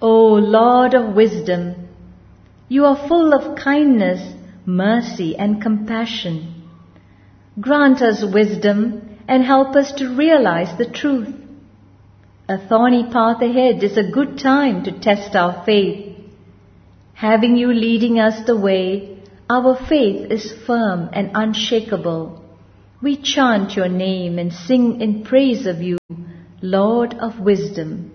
O Lord of wisdom, you are full of kindness, mercy, and compassion. Grant us wisdom and help us to realize the truth. A thorny path ahead is a good time to test our faith. Having you leading us the way, our faith is firm and unshakable. We chant your name and sing in praise of you, Lord of wisdom.